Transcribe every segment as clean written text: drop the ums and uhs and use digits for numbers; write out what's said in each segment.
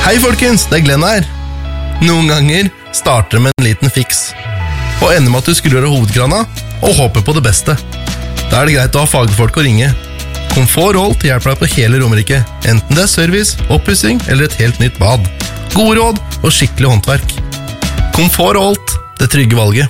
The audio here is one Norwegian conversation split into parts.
Hei folkens, det Glenn her. Noen ganger starter det med en liten fiks, og ender med at du skrur av hovedkrana og håper på det beste. Da det greit å ha fagfolk å ringe. Komfort Holt hjelper deg på hele Romerike, enten det service, oppussing eller et helt nytt bad. Gode råd og skikkelig håndverk. Komfort Holt, det trygge valget.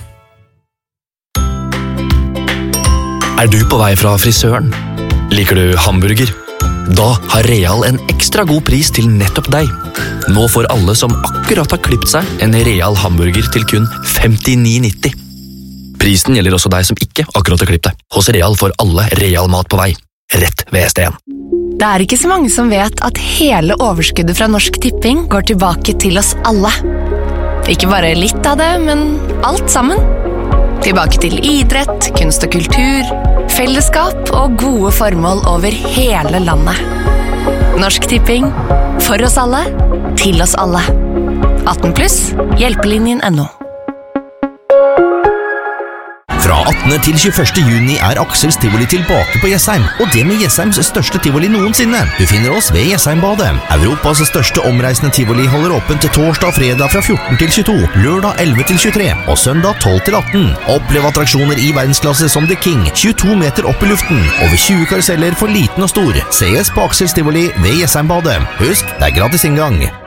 Du på vei fra frisøren? Liker du hamburger? Da har Real en ekstra god pris til nettopp deg. Nå får alle som akkurat har klippet seg en Real hamburger til kun 59,90. Prisen gjelder også deg som ikke akkurat har klippet deg. Hos Real får alle Real mat på vei. Rett ved ST1. Det ikke så mange som vet at hele overskuddet fra Norsk Tipping går tilbake til oss alle. Ikke bare litt av det, men alt sammen. Tilbake til idrett, kunst og kultur, fellesskap og gode formål over hele landet. Norsk Tipping. For oss alle. Til oss alle. 18+, hjelpelinjen.no. Fra 18. til 21. juni Aksels Tivoli tilbake på Jessheim, og det med Jessheims største tivoli noensinne. Du finner oss ved Jessheimbadet. Europas største omreisende tivoli holder åpent til torsdag og fredag fra 14 til 22, lørdag 11 til 23 og søndag 12 til 18. Opplev attraksjoner i verdensklasse som The King, 22 meter opp i luften, over 20 karuseller for liten og stor. Ses på Aksels Tivoli ved Jessheimbadet. Husk, det gratis inngang.